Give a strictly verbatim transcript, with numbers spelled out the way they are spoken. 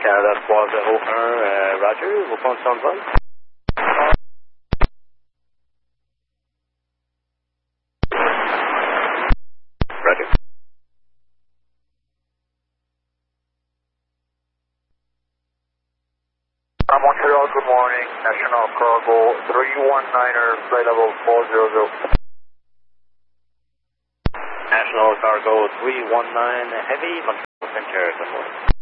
Canada trois zéro un, uh, Roger, vos conditions de vol? Roger. Uh, Montreal, good morning. National Cargo three one niner, flight level four zero zero. National Cargo three one nine Heavy, Montreal Center, good morning.